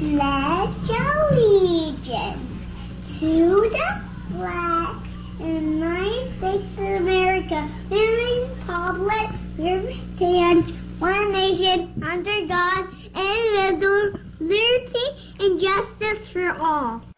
pledge allegiance to the flag of the United States of America, the republic which stands one nation under God, indivisible, liberty and justice for all.